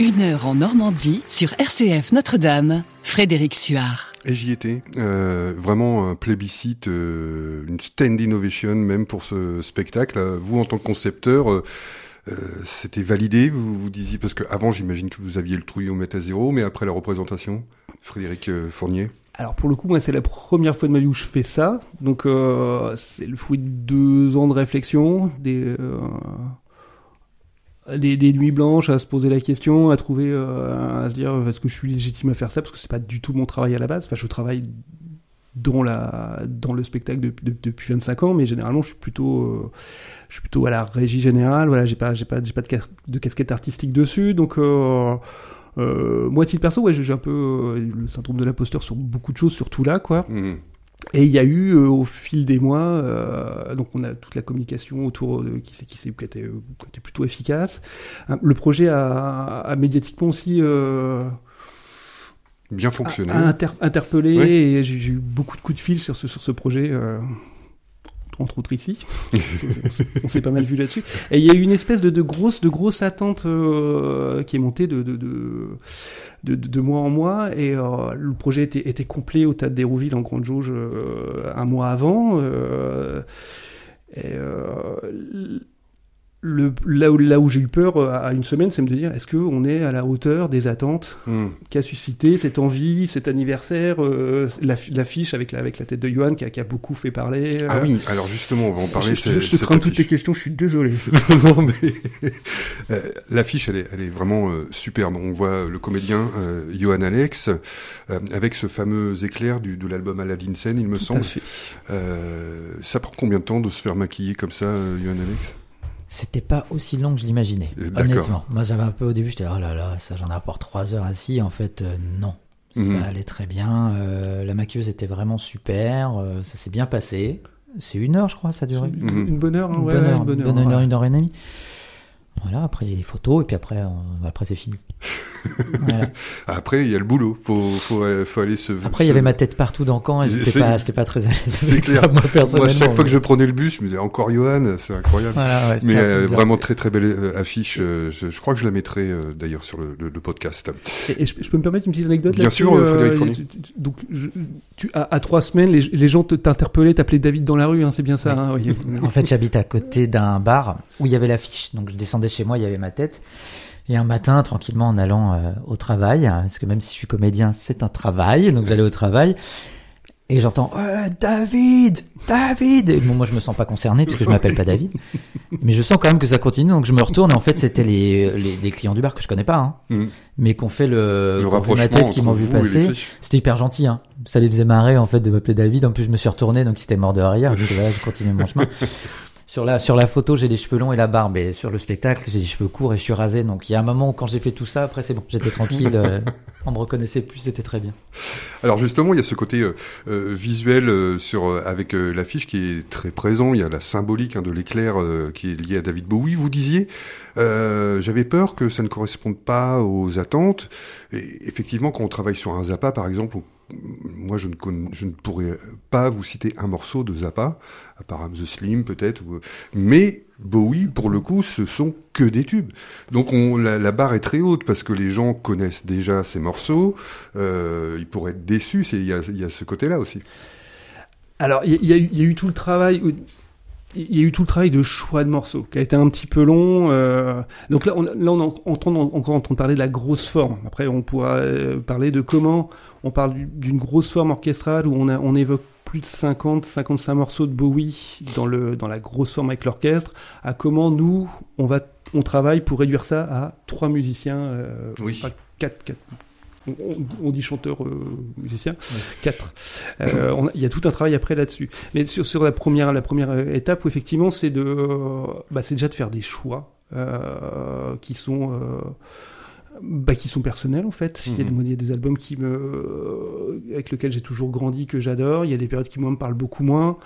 1 heure en Normandie sur RCF Notre-Dame. Frédéric Suard. Et j'y étais. Vraiment un plébiscite, une stand innovation même pour ce spectacle. Vous, en tant que concepteur, c'était validé, vous disiez, parce qu'avant, j'imagine que vous aviez le trouillomètre à zéro, mais après la représentation, Frédéric Fournier. Alors pour le coup, moi c'est la première fois de ma vie où je fais ça, donc c'est le fruit de 2 ans de réflexion, des nuits blanches à se poser la question, à trouver, à se dire est-ce que je suis légitime à faire ça, parce que c'est pas du tout mon travail à la base. Enfin, je travaille dans le spectacle depuis 25 ans, mais généralement je suis plutôt à la régie générale. Voilà, j'ai pas de casquette artistique dessus, donc moi, à titre perso, ouais, j'ai un peu le syndrome de l'imposteur sur beaucoup de choses, surtout là, quoi. Mmh. Et il y a eu, au fil des mois, donc on a toute la communication autour qui était plutôt efficace. Le projet a médiatiquement aussi bien fonctionné, interpellé, ouais. Et j'ai eu beaucoup de coups de fil sur ce projet. Entre autres ici, on s'est pas mal vu là-dessus. Et il y a eu une espèce de grosse attente qui est montée de mois en mois, et le projet était complet au Théâtre d'Hérouville en grande jauge un mois avant. Là où j'ai eu peur à une semaine, c'est de me dire, est-ce qu'on est à la hauteur des attentes qu'a suscité cette envie, cet anniversaire, l'affiche avec la tête de Johan qui a beaucoup fait parler. Ah oui, alors justement, on va en parler. Je te crame toutes tes questions, je suis désolé. Non, mais l'affiche, elle est vraiment superbe. On voit le comédien Johan Alex avec ce fameux éclair de l'album Aladdin Sane, il me semble. Ça prend combien de temps de se faire maquiller comme ça, Johan Alex ? C'était pas aussi long que je l'imaginais, honnêtement. Moi, j'avais un peu au début, j'étais oh là là, ça j'en ai pour 3 heures assis. En fait, non, ça allait très bien. La maquilleuse était vraiment super, ça s'est bien passé. C'est 1 heure, je crois, ça a duré. Une bonne heure, une heure et demie. Voilà, après il y a les photos et puis après c'est fini. Voilà. Après il y a le boulot, faut aller se. Après il y avait ma tête partout dans le camp et j'étais pas très à l'aise. C'est clair. Ça, moi personnellement. Moi, chaque fois que je prenais le bus, je me disais encore Johan, c'est incroyable. Voilà, ouais, mais vraiment très très belle affiche. Je crois que je la mettrai d'ailleurs sur le podcast. Et je peux me permettre une petite anecdote? Bien sûr, Frédéric Fournier. Donc à 3 semaines, les gens t'interpellaient, t'appelaient David dans la rue, hein, c'est bien ça. Oui. Hein, en fait, j'habite à côté d'un bar où il y avait l'affiche, donc je descendais chez moi, il y avait ma tête. Et un matin, tranquillement, en allant au travail, parce que même si je suis comédien, c'est un travail, donc j'allais au travail, et j'entends David. Et bon, moi, je me sens pas concerné parce que je m'appelle pas David, mais je sens quand même que ça continue, donc je me retourne. Et en fait, c'était les clients du bar que je connais pas, mais qu'on fait le rapprochement, ma tête, qui m'ont vu passer. C'était hyper gentil, hein. Ça les faisait marrer en fait de m'appeler David. En plus, je me suis retourné, donc ils étaient morts de rire. Donc voilà, j'ai continué mon chemin. Sur la photo, j'ai les cheveux longs et la barbe, et sur le spectacle, j'ai les cheveux courts et je suis rasé. Donc il y a un moment où quand j'ai fait tout ça, après c'est bon, j'étais tranquille, on me reconnaissait plus, c'était très bien. Alors justement, il y a ce côté visuel avec l'affiche qui est très présent. Il y a la symbolique de l'éclair qui est lié à David Bowie. Vous disiez, j'avais peur que ça ne corresponde pas aux attentes. Et effectivement, quand on travaille sur un Zappa, par exemple, moi, je ne pourrais pas vous citer un morceau de Zappa, à part The Slim peut-être, mais Bowie, pour le coup, ce sont que des tubes. Donc la barre est très haute parce que les gens connaissent déjà ces morceaux. Ils pourraient être déçus. Il y a ce côté-là aussi. Alors, il y a eu tout le travail. Il y a eu tout le travail de choix de morceaux qui a été un petit peu long. Donc là, on est encore en train de parler de la grosse forme. Après, on pourra parler de comment on parle d'une grosse forme orchestrale où on évoque plus de 55 morceaux de Bowie dans la grosse forme avec l'orchestre, à comment nous, on travaille pour réduire ça à 3 musiciens, oui. 4. On dit chanteur musicien, 4. Il y a tout un travail après là-dessus. Mais sur la première étape, où effectivement, c'est déjà de faire des choix qui sont personnels en fait. Il y a des albums avec lesquels j'ai toujours grandi, que j'adore. Il y a des périodes qui moi me parlent beaucoup moins.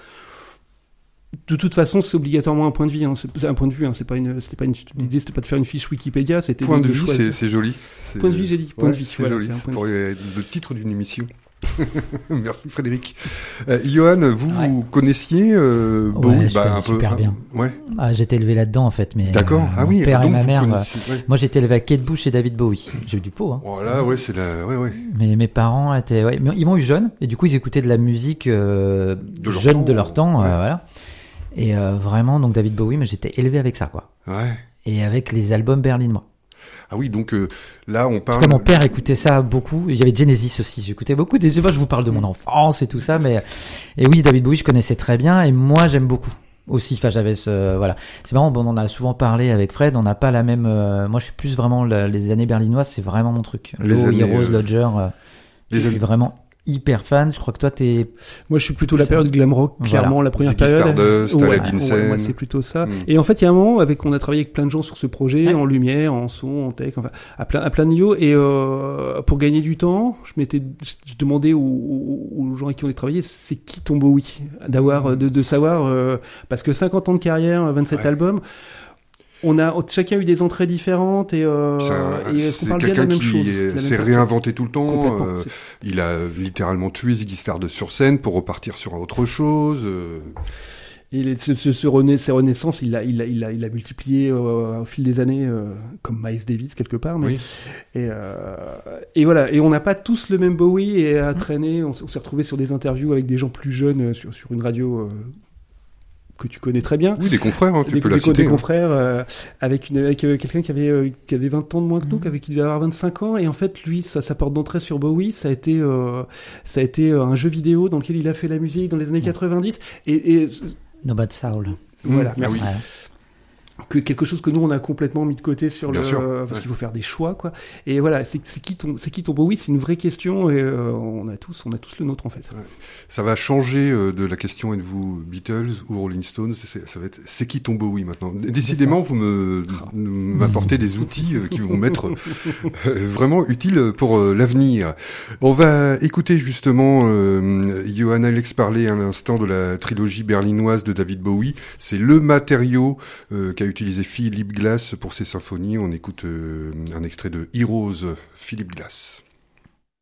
De toute façon, c'est obligatoirement un point de vue. Hein. C'est un point de vue. Hein. L'idée, c'était pas de faire une fiche Wikipédia. C'était point de vue. C'est joli. Point de vue, j'ai dit. Point de vue. C'est joli. C'est pour le titre d'une émission. Merci Frédéric. Johan, vous connaissiez Bowie, je connais super bien. Ouais. Ah, j'étais élevé là-dedans en fait, mais d'accord. mon père et ma mère. Ouais. Moi, j'étais élevé à Kate Bush et David Bowie. J'ai eu du pot. Hein, voilà, ouais, c'est la, ouais. Mais mes parents étaient, mais ils m'ont eu jeune et du coup ils écoutaient de la musique de leur temps, voilà. Et vraiment, donc David Bowie, mais j'étais élevé avec ça, quoi. Ouais. Et avec les albums berlinois. Ah oui, donc là on parle. En tout cas, mon père écoutait ça beaucoup. Il y avait Genesis aussi. J'écoutais beaucoup. Je vous parle de mon enfance et tout ça, mais et oui, David Bowie, je connaissais très bien et moi j'aime beaucoup aussi. Enfin, j'avais voilà. C'est marrant. Bon, on en a souvent parlé avec Fred. On n'a pas la même. Moi, je suis plus vraiment les années berlinoises. C'est vraiment mon truc. Heroes, Lodger. Je suis vraiment hyper fan. Je crois que toi moi je suis plutôt la période glam rock, clairement. Voilà. La première Ziggy période Stardust, Aladdin moi c'est plutôt ça. Et en fait il y a un moment on a travaillé avec plein de gens sur ce projet, en lumière, en son, en tech, enfin à plein de niveaux, et pour gagner du temps je demandais aux gens avec qui on a travaillé, c'est qui ton Bowie, d'avoir de savoir, parce que 50 ans de carrière, 27 albums, on a chacun eu des entrées différentes et est-ce qu'on parle bien de la même chose? Il s'est réinventé tout le temps. Il a littéralement tué Ziggy Stardust sur scène pour repartir sur autre chose. Et ces renaissances, il a multiplié au fil des années, comme Miles Davis quelque part. Mais, oui. Et voilà. Et on n'a pas tous le même Bowie et à traîner. On s'est retrouvés sur des interviews avec des gens plus jeunes sur une radio. Que tu connais très bien. Oui, des confrères, hein, tu peux la citer. Des confrères, avec quelqu'un qui avait 20 ans de moins que nous, qui devait avoir 25 ans, et en fait, lui, sa porte d'entrée sur Bowie, ça a été un jeu vidéo dans lequel il a fait la musique dans les années 90, et No Bad Soul. Voilà, merci. Ah oui. Quelque chose que nous on a complètement mis de côté parce qu'il faut faire des choix, quoi. Et voilà, c'est qui ton Bowie, c'est une vraie question, et on a tous le nôtre en fait. Ouais. Ça va changer de la question êtes-vous Beatles ou Rolling Stones, ça va être c'est qui ton Bowie maintenant. Décidément vous m'apportez des outils qui vont m'être vraiment utiles pour l'avenir. On va écouter justement Johan Alex parler un instant de la trilogie berlinoise de David Bowie. C'est le matériau qu'a utilisé Philip Glass pour ses symphonies. On écoute un extrait de Heroes, Philip Glass.